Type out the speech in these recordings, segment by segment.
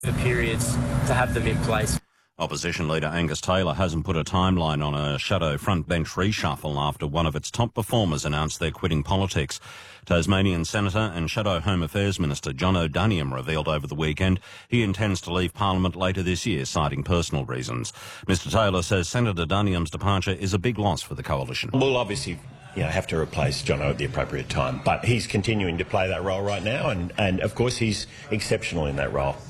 For periods to have them in place. Opposition leader Angus Taylor hasn't put a timeline on a shadow frontbench reshuffle after one of its top performers announced they're quitting politics. Tasmanian Senator and Shadow Home Affairs Minister John O'Daniam revealed over the weekend he intends to leave Parliament later this year, citing personal reasons. Mr Taylor says Senator Daniam's departure is a big loss for the coalition. We'll obviously have to replace Jono at the appropriate time, but he's continuing to play that role right now, and of course he's exceptional in that role.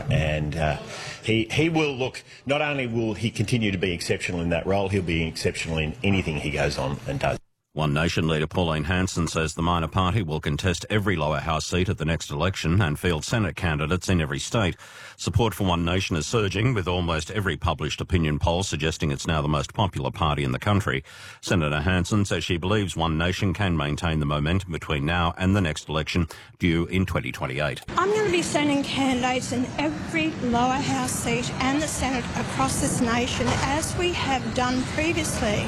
He will look, not only will he continue to be exceptional in that role, he'll be exceptional in anything he goes on and does. One Nation leader Pauline Hanson says the minor party will contest every lower house seat at the next election and field Senate candidates in every state. Support for One Nation is surging, with almost every published opinion poll suggesting it's now the most popular party in the country. Senator Hanson says she believes One Nation can maintain the momentum between now and the next election, due in 2028. I'm going to be sending candidates in every lower house seat and the Senate across this nation, as we have done previously.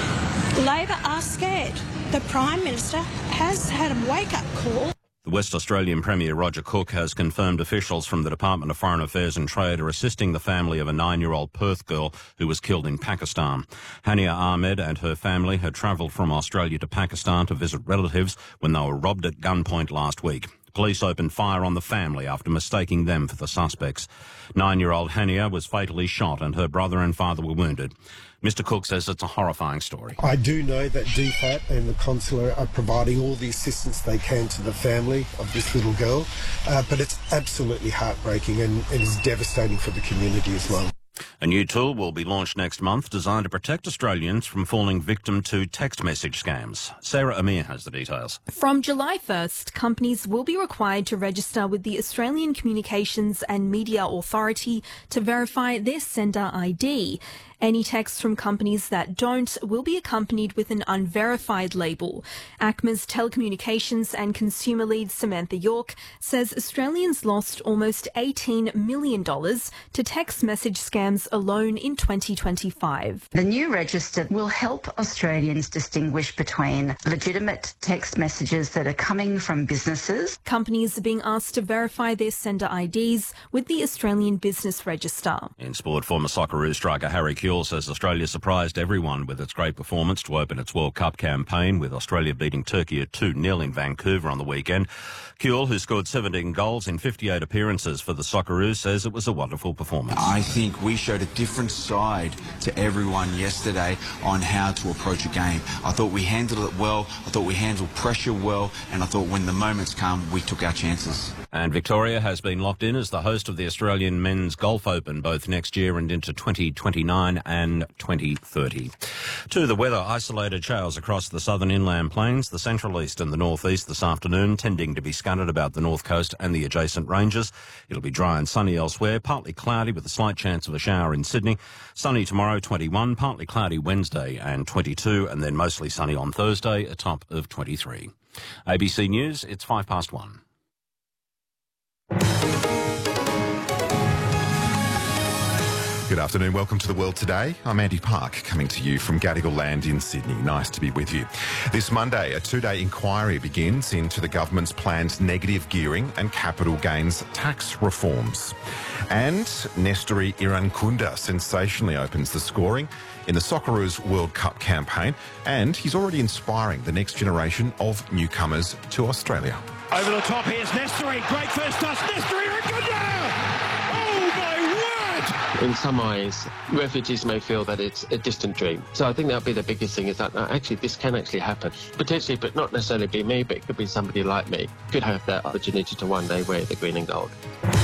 Labor are scared. The Prime Minister has had a wake-up call. The West Australian Premier Roger Cook has confirmed officials from the Department of Foreign Affairs and Trade are assisting the family of a 9-year-old Perth girl who was killed in Pakistan. Hania Ahmed and her family had travelled from Australia to Pakistan to visit relatives when they were robbed at gunpoint last week. Police opened fire on the family after mistaking them for the suspects. 9-year-old Hania was fatally shot and her brother and father were wounded. Mr Cook says it's a horrifying story. I do know that DFAT and the consulate are providing all the assistance they can to the family of this little girl, but it's absolutely heartbreaking and it is devastating for the community as well. A new tool will be launched next month designed to protect Australians from falling victim to text message scams. Sarah Amir has the details. From July 1st, companies will be required to register with the Australian Communications and Media Authority to verify their sender ID. Any text from companies that don't will be accompanied with an unverified label. ACMA's telecommunications and consumer lead Samantha York says Australians lost almost $18 million to text message scams alone in 2025. The new register will help Australians distinguish between legitimate text messages that are coming from businesses. Companies are being asked to verify their sender IDs with the Australian Business Register. In sport, former Socceroos striker Harry Kewell says Australia surprised everyone with its great performance to open its World Cup campaign, with Australia beating Turkey at 2-0 in Vancouver on the weekend. Kewell, who scored 17 goals in 58 appearances for the Socceroos, says it was a wonderful performance. I think we showed a different side to everyone yesterday on how to approach a game. I thought we handled it well, I thought we handled pressure well, and I thought when the moments come, we took our chances. And Victoria has been locked in as the host of the Australian Men's Golf Open, both next year and into 2029 and 2030. To the weather, isolated showers across the southern inland plains, the central east and the northeast this afternoon, tending to be scattered about the north coast and the adjacent ranges. It'll be dry and sunny elsewhere, partly cloudy with a slight chance of a shower in Sydney. Sunny tomorrow, 21, partly cloudy Wednesday and 22, and then mostly sunny on Thursday, a top of 23. ABC News, it's 1:05. Good afternoon. Welcome to The World Today. I'm Andy Park, coming to you from Gadigal Land in Sydney. Nice to be with you. This Monday, a 2-day inquiry begins into the government's planned negative gearing and capital gains tax reforms. And Nestori Irankunda sensationally opens the scoring in the Socceroos World Cup campaign, and he's already inspiring the next generation of newcomers to Australia. Over the top, here's Nestori. Great first touch. Nestori Irankunda! In some eyes, refugees may feel that it's a distant dream. So I think that'll be the biggest thing, is that actually this can actually happen. Potentially, but not necessarily be me, but it could be somebody like me. Could have that opportunity to one day wear the green and gold.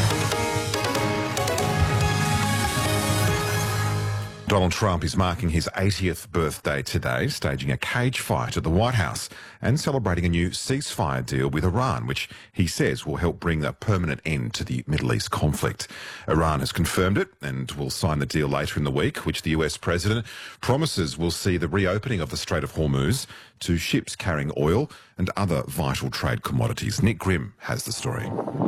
Donald Trump is marking his 80th birthday today, staging a cage fight at the White House and celebrating a new ceasefire deal with Iran, which he says will help bring a permanent end to the Middle East conflict. Iran has confirmed it and will sign the deal later in the week, which the US president promises will see the reopening of the Strait of Hormuz to ships carrying oil and other vital trade commodities. Nick Grimm has the story.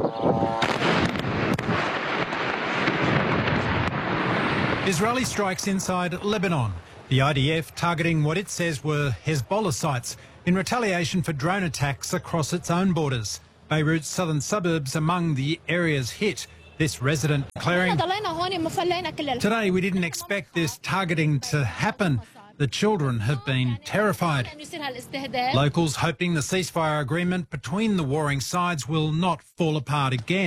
Israeli strikes inside Lebanon. The IDF targeting what it says were Hezbollah sites in retaliation for drone attacks across its own borders. Beirut's southern suburbs among the areas hit. This resident declaring, "Today we didn't expect this targeting to happen. The children have been terrified." Locals hoping the ceasefire agreement between the warring sides will not fall apart again.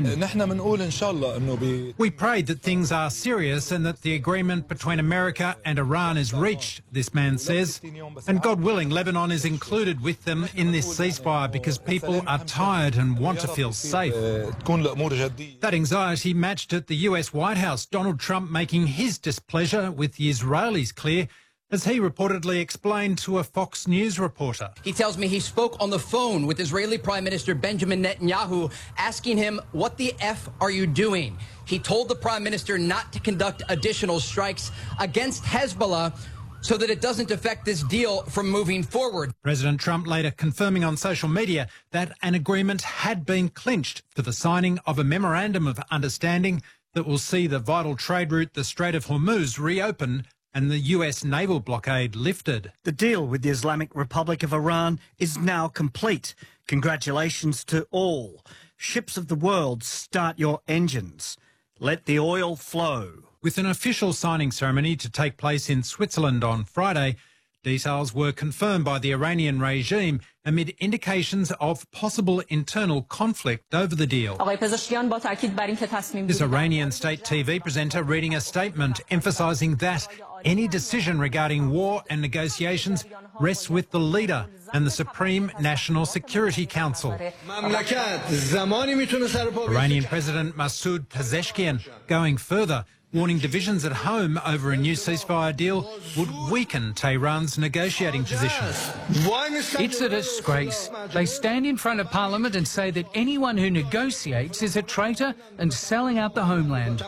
"We prayed that things are serious and that the agreement between America and Iran is reached," this man says. "And God willing, Lebanon is included with them in this ceasefire because people are tired and want to feel safe." That anxiety matched at the US White House, Donald Trump making his displeasure with the Israelis clear, as he reportedly explained to a Fox News reporter. He tells me he spoke on the phone with Israeli Prime Minister Benjamin Netanyahu, asking him, "What the F are you doing?" He told the Prime Minister not to conduct additional strikes against Hezbollah so that it doesn't affect this deal from moving forward. President Trump later confirming on social media that an agreement had been clinched for the signing of a memorandum of understanding that will see the vital trade route, the Strait of Hormuz, reopen and the US naval blockade lifted. The deal with the Islamic Republic of Iran is now complete. Congratulations to all. Ships of the world, start your engines. Let the oil flow. With an official signing ceremony to take place in Switzerland on Friday, details were confirmed by the Iranian regime amid indications of possible internal conflict over the deal. This Iranian state TV presenter reading a statement emphasising that any decision regarding war and negotiations rests with the leader and the Supreme National Security Council. Iranian President Masoud Pezeshkian going further, warning divisions at home over a new ceasefire deal would weaken Tehran's negotiating position. It's a disgrace. They stand in front of Parliament and say that anyone who negotiates is a traitor and selling out the homeland.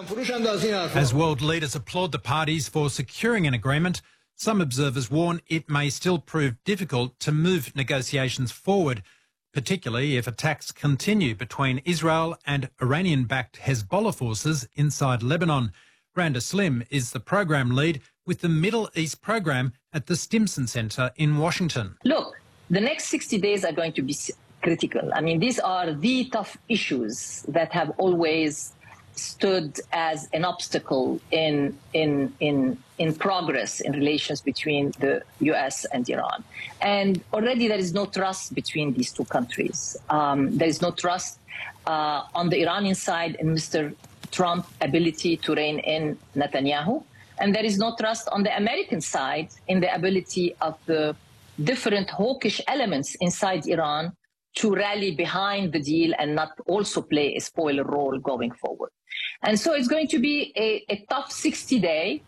As world leaders applaud the parties for securing an agreement, some observers warn it may still prove difficult to move negotiations forward, particularly if attacks continue between Israel and Iranian-backed Hezbollah forces inside Lebanon. Randa Slim is the program lead with the Middle East program at the Stimson Center in Washington. Look, the next 60 days are going to be critical. I mean, these are the tough issues that have always stood as an obstacle in progress in relations between the U.S. and Iran. And already there is no trust between these two countries. There is no trust on the Iranian side in Mr. Trump's ability to rein in Netanyahu. And there is no trust on the American side in the ability of the different hawkish elements inside Iran to rally behind the deal and not also play a spoiler role going forward. And so it's going to be a tough 60-day.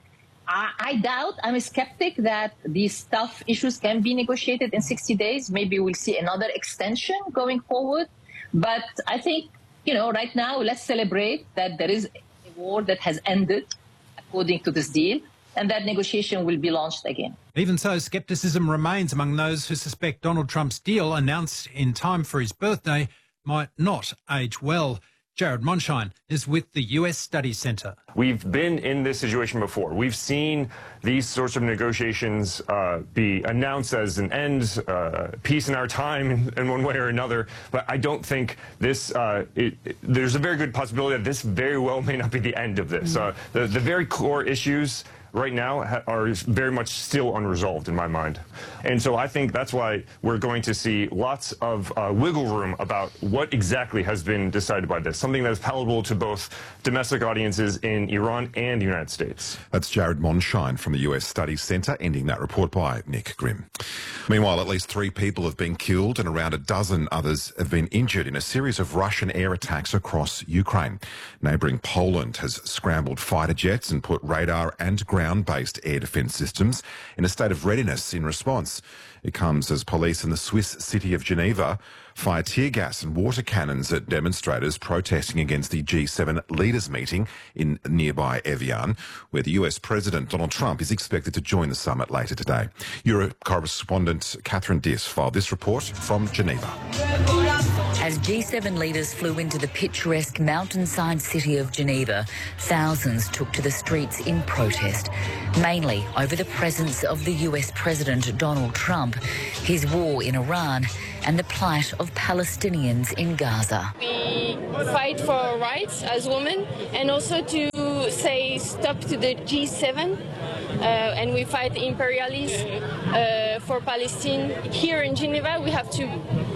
I doubt, I'm a skeptic that these tough issues can be negotiated in 60 days. Maybe we'll see another extension going forward. But I think, you know, right now, let's celebrate that there is a war that has ended according to this deal, and that negotiation will be launched again. Even so, scepticism remains among those who suspect Donald Trump's deal, announced in time for his birthday, might not age well. Jared Monshine is with the US Studies Centre. We've been in this situation before. We've seen these sorts of negotiations be announced as an end, peace in our time in one way or another. But I don't think this, there's a very good possibility that this very well may not be the end of this. The very core issues right now are very much still unresolved in my mind. And so I think that's why we're going to see lots of wiggle room about what exactly has been decided by this, something that is palatable to both domestic audiences in Iran and the United States. That's Jared Monshine from the US Studies Centre, ending that report by Nick Grimm. Meanwhile, at least 3 people have been killed and around a dozen others have been injured in a series of Russian air attacks across Ukraine. Neighbouring Poland has scrambled fighter jets and put radar and ground-based air defence systems in a state of readiness in response. It comes as police in the Swiss city of Geneva fire tear gas and water cannons at demonstrators protesting against the G7 leaders meeting in nearby Evian, where the US President Donald Trump is expected to join the summit later today. Euro correspondent Catherine Diss filed this report from Geneva. As G7 leaders flew into the picturesque mountainside city of Geneva, thousands took to the streets in protest, mainly over the presence of the US President Donald Trump, his war in Iran and the plight of Palestinians in Gaza. We fight for our rights as women and also to say stop to the G7 and we fight imperialism for Palestine. Here in Geneva we have to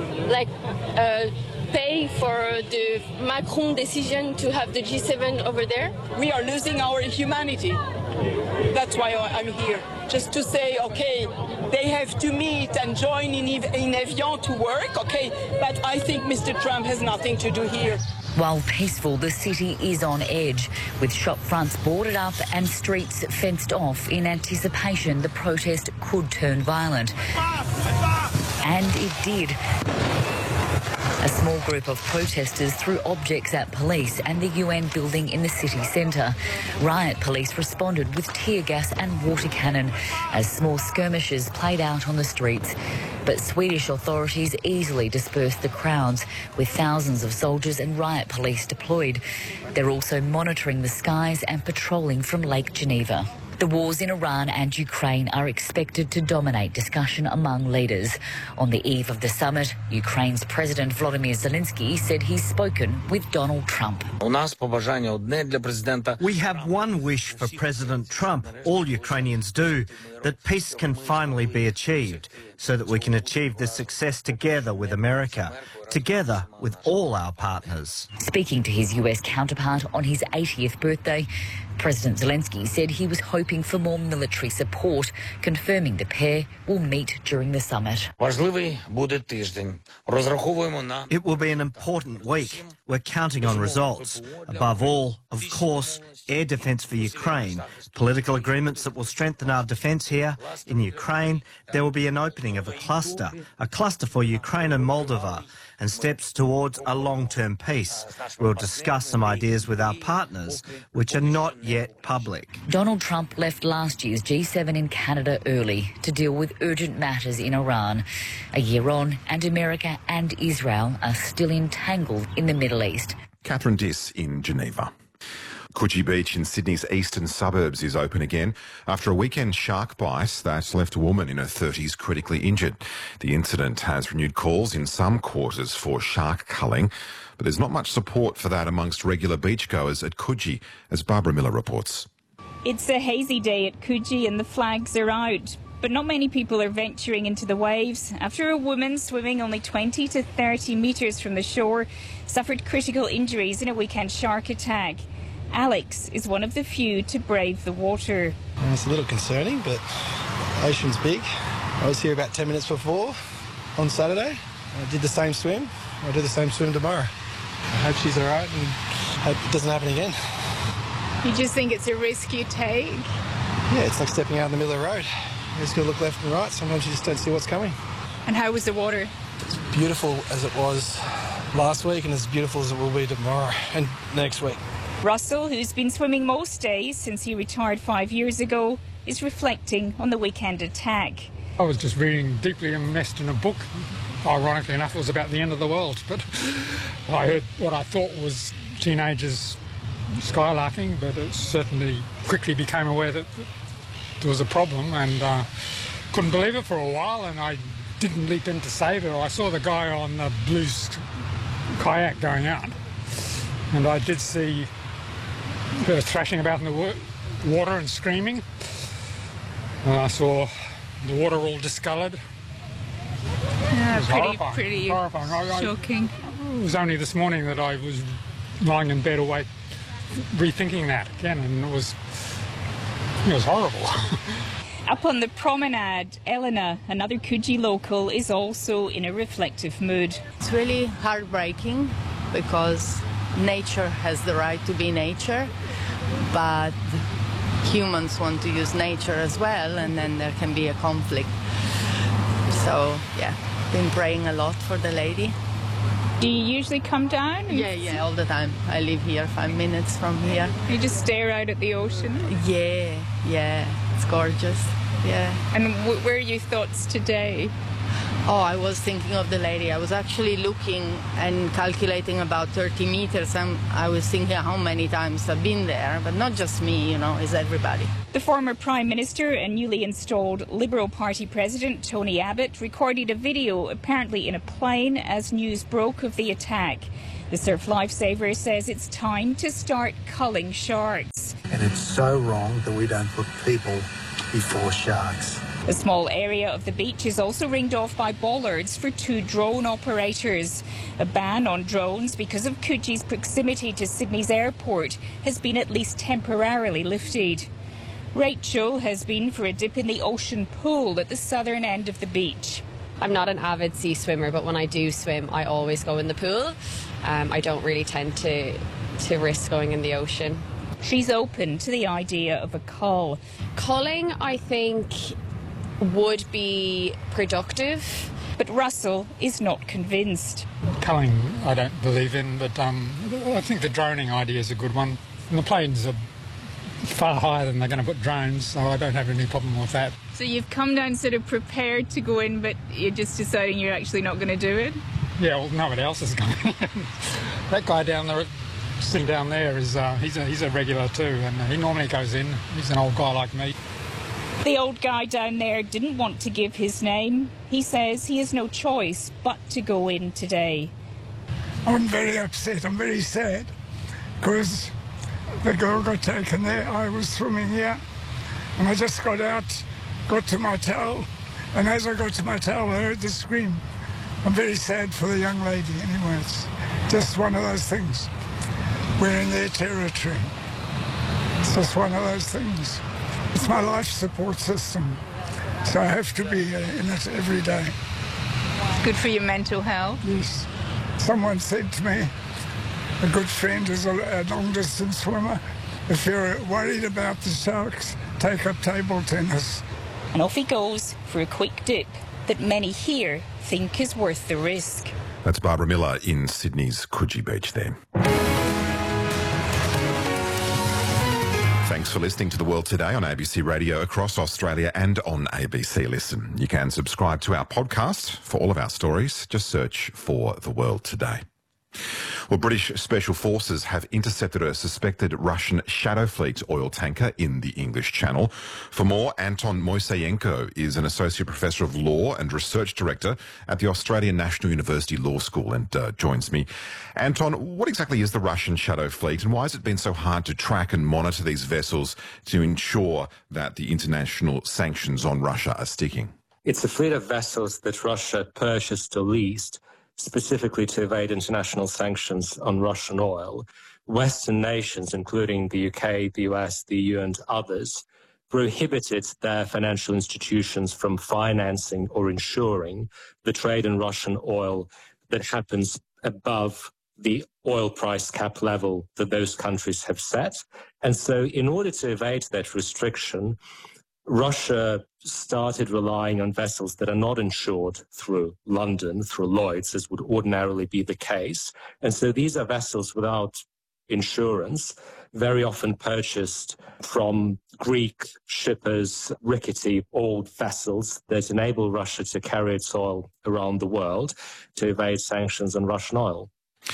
pay for the Macron decision to have the G7 over there. We are losing our humanity. That's why I'm here, just to say, okay, they have to meet and join in Evian to work, okay, but I think Mr. Trump has nothing to do here. While peaceful, the city is on edge, with shop fronts boarded up and streets fenced off in anticipation the protest could turn violent. And it did. A small group of protesters threw objects at police and the UN building in the city centre. Riot police responded with tear gas and water cannon as small skirmishes played out on the streets. But Swedish authorities easily dispersed the crowds, with thousands of soldiers and riot police deployed. They're also monitoring the skies and patrolling from Lake Geneva. The wars in Iran and Ukraine are expected to dominate discussion among leaders. On the eve of the summit, Ukraine's President Volodymyr Zelensky said he's spoken with Donald Trump. We have one wish for President Trump, all Ukrainians do, that peace can finally be achieved, so that we can achieve this success together with America, together with all our partners. Speaking to his US counterpart on his 80th birthday, President Zelensky said he was hoping for more military support, confirming the pair will meet during the summit. It will be an important week. We're counting on results. Above all, of course, air defence for Ukraine, political agreements that will strengthen our defence here in Ukraine. There will be an opening of a cluster for Ukraine and Moldova, and steps towards a long-term peace. We'll discuss some ideas with our partners, which are not yet public. Donald Trump left last year's G7 in Canada early to deal with urgent matters in Iran. A year on, and America and Israel are still entangled in the Middle East. Catherine Diss in Geneva. Coogee Beach in Sydney's eastern suburbs is open again after a weekend shark bite that left a woman in her 30s critically injured. The incident has renewed calls in some quarters for shark culling, but there's not much support for that amongst regular beachgoers at Coogee, as Barbara Miller reports. It's a hazy day at Coogee and the flags are out, but not many people are venturing into the waves after a woman swimming only 20 to 30 metres from the shore suffered critical injuries in a weekend shark attack. Alex is one of the few to brave the water. It's a little concerning, but the ocean's big. I was here about 10 minutes before on Saturday. I did the same swim. I'll do the same swim tomorrow. I hope she's all right and hope it doesn't happen again. You just think it's a risk you take? Yeah, it's like stepping out in the middle of the road. You just got to look left and right. Sometimes you just don't see what's coming. And how was the water? It's beautiful as it was last week and as beautiful as it will be tomorrow and next week. Russell, who's been swimming most days since he retired 5 years ago, is reflecting on the weekend attack. I was just reading deeply immersed in a book. Ironically enough, it was about the end of the world, but I heard what I thought was teenagers skylarking, but it certainly quickly became aware that there was a problem and couldn't believe it for a while, and I didn't leap in to save it. I saw the guy on the blue kayak going out, and I did see her thrashing about in the water and screaming. And I saw the water all discoloured. Yeah, pretty horrifying. Shocking. It was only this morning that I was lying in bed awake, rethinking that again, and it was horrible. Up on the promenade, Elena, another Coogee local, is also in a reflective mood. It's really heartbreaking because nature has the right to be nature, but humans want to use nature as well, and then there can be a conflict. So, yeah, been praying a lot for the lady. Do you usually come down? Yeah, all the time. I live here 5 minutes from here. You just stare out at the ocean? Yeah, it's gorgeous, yeah. And where are your thoughts today? Oh, I was thinking of the lady. I was actually looking and calculating about 30 meters, and I was thinking how many times I've been there, but not just me, you know, it's everybody. The former Prime Minister and newly installed Liberal Party President Tony Abbott recorded a video, apparently in a plane, as news broke of the attack. The surf lifesaver says it's time to start culling sharks. And it's so wrong that we don't put people before sharks. A small area of the beach is also ringed off by bollards for 2 drone operators. A ban on drones because of Coogie's proximity to Sydney's airport has been at least temporarily lifted. Rachel has been for a dip in the ocean pool at the southern end of the beach. I'm not an avid sea swimmer, but when I do swim, I always go in the pool. I don't really tend to risk going in the ocean. She's open to the idea of a cull. Culling, I think, would be productive. But Russell is not convinced. Culling, I don't believe in, but I think the droning idea is a good one. And the planes are far higher than they're going to put drones, so I don't have any problem with that. So you've come down sort of prepared to go in, but you're just deciding you're actually not going to do it? Yeah, well, nobody else is going in. That guy down there, sitting down there, is he's a regular too, and he normally goes in. He's an old guy like me. The old guy down there didn't want to give his name. He says he has no choice but to go in today. I'm very upset. I'm very sad because the girl got taken there. I was swimming here and I just got out, got to my towel, and as I got to my towel I heard the scream. I'm very sad for the young lady. Anyway, it's just one of those things. We're in their territory. It's just one of those things. It's my life support system, so I have to be in it every day. Good for your mental health? Yes. Someone said to me, a good friend is a long-distance swimmer, if you're worried about the sharks, take up table tennis. And off he goes for a quick dip that many here think is worth the risk. That's Barbara Miller in Sydney's Coogee Beach there. Thanks for listening to The World Today on ABC Radio across Australia and on ABC Listen. You can subscribe to our podcast for all of our stories. Just search for The World Today. Well, British Special Forces have intercepted a suspected Russian Shadow Fleet oil tanker in the English Channel. For more, Anton Moiseyenko is an Associate Professor of Law and Research Director at the Australian National University Law School and joins me. Anton, what exactly is the Russian Shadow Fleet and why has it been so hard to track and monitor these vessels to ensure that the international sanctions on Russia are sticking? It's a fleet of vessels that Russia purchased or leased specifically to evade international sanctions on Russian oil. Western nations, including the UK, the US, the EU and others, prohibited their financial institutions from financing or insuring the trade in Russian oil that happens above the oil price cap level that those countries have set. And so in order to evade that restriction, Russia started relying on vessels that are not insured through London, through Lloyd's, as would ordinarily be the case. And so these are vessels without insurance, very often purchased from Greek shippers, rickety old vessels that enable Russia to carry its oil around the world to evade sanctions on Russian oil.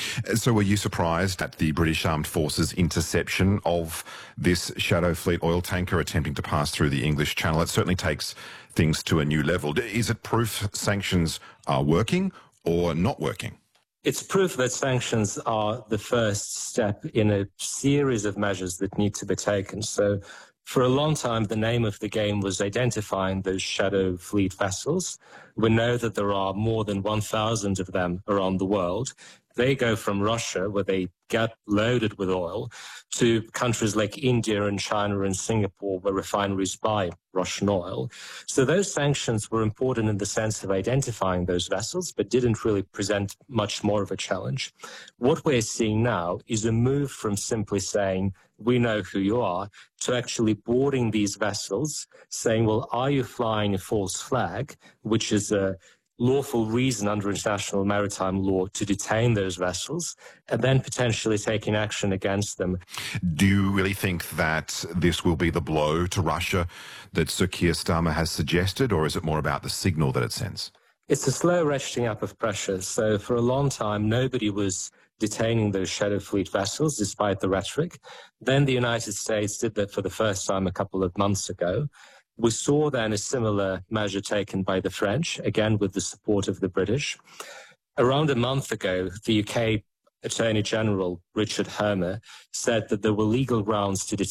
So were you surprised at the British Armed Forces interception of this Shadow Fleet oil tanker attempting to pass through the English Channel? It certainly takes things to a new level. Is it proof sanctions are working or not working? It's proof that sanctions are the first step in a series of measures that need to be taken. So for a long time, the name of the game was identifying those Shadow Fleet vessels. We know that there are more than 1,000 of them around the world. They go from Russia, where they get loaded with oil, to countries like India and China and Singapore, where refineries buy Russian oil. So those sanctions were important in the sense of identifying those vessels, but didn't really present much more of a challenge. What we're seeing now is a move from simply saying, we know who you are, to actually boarding these vessels, saying, well, are you flying a false flag, which is a lawful reason under international maritime law to detain those vessels, and then potentially taking action against them. Do you really think that this will be the blow to Russia that Sir Keir Starmer has suggested, or is it more about the signal that it sends? It's a slow ratcheting up of pressure. So for a long time, nobody was detaining those shadow fleet vessels, despite the rhetoric. Then the United States did that for the first time a couple of months ago. We saw then a similar measure taken by the French, again with the support of the British. Around a month ago, the UK Attorney General, Richard Hermer, said that there were legal grounds to detain